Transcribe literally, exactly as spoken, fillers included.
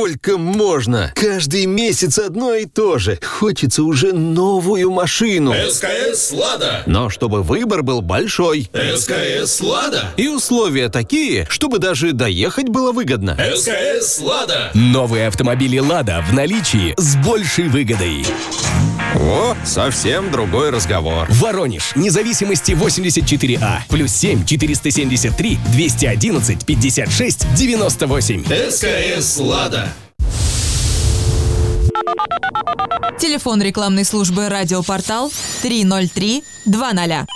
сколько можно? Каждый месяц одно и то же. Хочется уже новую машину. СКС «Лада». Но чтобы выбор был большой. СКС «Лада». И условия такие, чтобы даже доехать было выгодно. СКС «Лада». Новые автомобили «Лада» в наличии с большей выгодой. О, совсем другой разговор. Воронеж, Независимости восемьдесят четыре А, плюс семь четыреста семьдесят три двести одиннадцать пятьдесят шесть девяносто восемь. СКС «Лада». Телефон рекламной службы «Радиопортал» три ноль три два ноль.